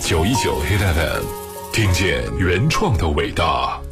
919 Hit FM， 听见原创的伟大。